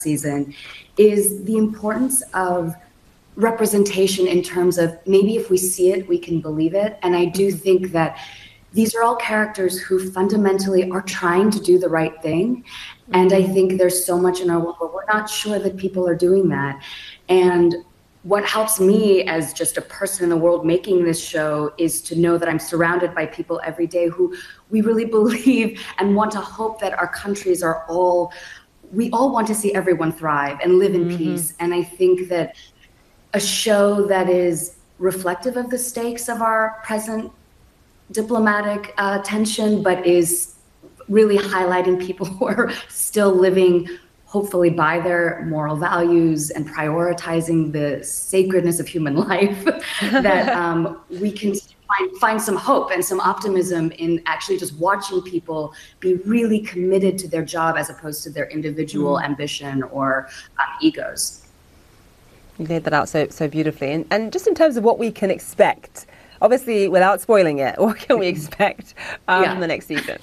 season is the importance of representation in terms of maybe if we see it, we can believe it. And I do think that these are all characters who fundamentally are trying to do the right thing. And I think there's so much in our world where we're not sure that people are doing that. And what helps me as just a person in the world making this show is to know that I'm surrounded by people every day who we really believe and want to hope that our countries are we all want to see everyone thrive and live in peace. And I think that a show that is reflective of the stakes of our present diplomatic tension, but is really highlighting people who are still living hopefully by their moral values and prioritizing the sacredness of human life, that we can find some hope and some optimism in actually just watching people be really committed to their job as opposed to their individual ambition or egos. You laid that out so beautifully. And just in terms of what we can expect, obviously without spoiling it, what can we expect from the next season?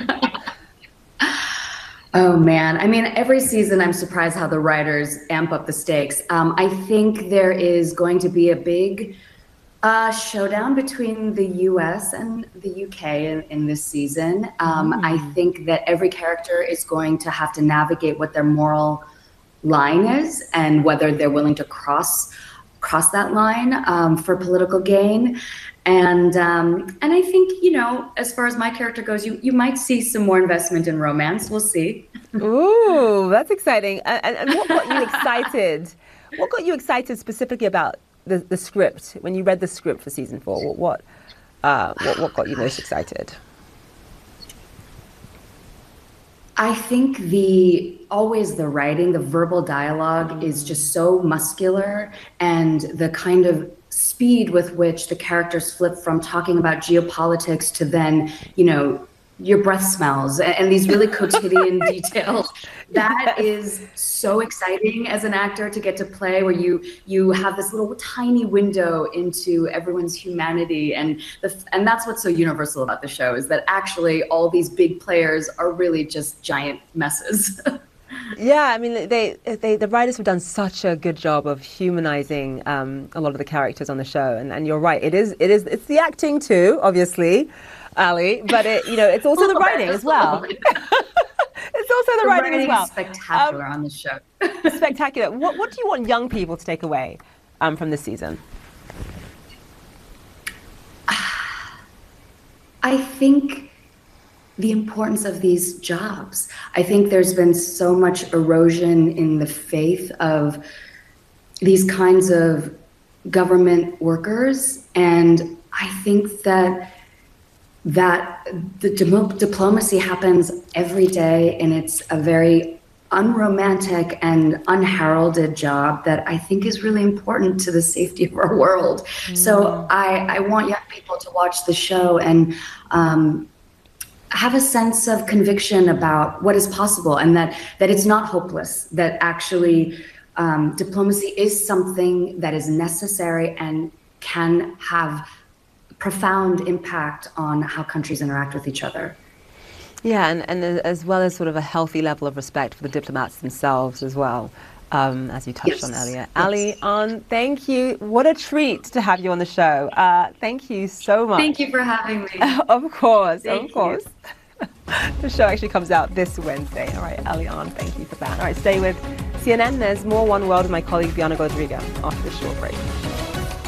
Oh man, I mean, every season I'm surprised how the writers amp up the stakes. I think there is going to be a big showdown between the US and the UK in this season. I think that every character is going to have to navigate what their moral line is and whether they're willing to cross that line for political gain. And I think, you know, as far as my character goes, you might see some more investment in romance. We'll see. Ooh, that's exciting. And what got you excited? What got you excited specifically about the script when you read the script for season 4? What got you most excited? I think always the writing, the verbal dialogue is just so muscular, and the kind of speed with which the characters flip from talking about geopolitics to then, you know, your breath smells and these really quotidian details. That is so exciting as an actor to get to play, where you have this little tiny window into everyone's humanity, and that's what's so universal about the show, is that actually all these big players are really just giant messes. Yeah, I mean, the writers have done such a good job of humanizing a lot of the characters on the show, and you're right, it's the acting too, obviously, Ali, but it's also the writing as well. It's also the writing as well. Spectacular on the show. Spectacular. What do you want young people to take away from this season? I think the importance of these jobs. I think there's been so much erosion in the faith of these kinds of government workers, and I think that the diplomacy happens every day, and it's a very unromantic and unheralded job that I think is really important to the safety of our world. So I want young people to watch the show and have a sense of conviction about what is possible, and that it's not hopeless, that actually diplomacy is something that is necessary and can have profound impact on how countries interact with each other. Yeah, and as well as sort of a healthy level of respect for the diplomats themselves as well, as you touched on earlier. Yes. Ali Ahn, thank you. What a treat to have you on the show. Thank you so much. Thank you for having me. Of course, thank of course. The show actually comes out this Wednesday. All right, Ali Ahn, thank you for that. All right, stay with CNN. There's more One World with my colleague Bianca Godriga after this short break.